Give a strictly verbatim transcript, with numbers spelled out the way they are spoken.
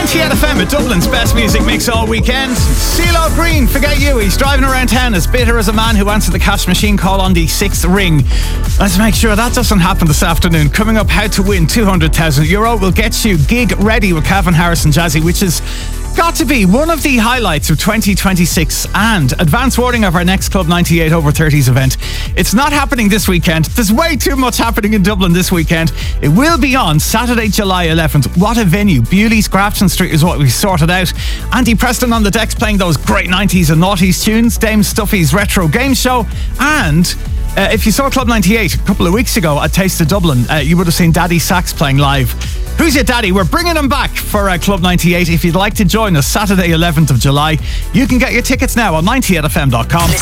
ninety-eight F M at Dublin's best music mix all weekend. CeeLo Green, Forget You. He's driving around town as bitter as a man who answered the cash machine call on the sixth ring. Let's make sure that doesn't happen this afternoon. Coming up, how to win two hundred thousand euro. We'll get you Gig Ready with Calvin Harris and Jazzy, which is got to be one of the highlights of twenty twenty-six, and advance warning of our next Club ninety-eight over thirties event. It's not happening this weekend. There's way too much happening in Dublin this weekend. It will be on Saturday, July eleventh. What a venue. Bewley's Grafton Street is what we sorted out. Andy Preston on the decks playing those great nineties and noughties tunes, Dame Stuffy's retro game show, and uh, if you saw Club ninety-eight a couple of weeks ago at Taste of Dublin, uh, you would have seen Daddy Sax playing live. Who's Your Daddy? We're bringing him back for uh, Club ninety-eight. If you'd like to join us Saturday eleventh of July, you can get your tickets now on ninety eight F M dot com.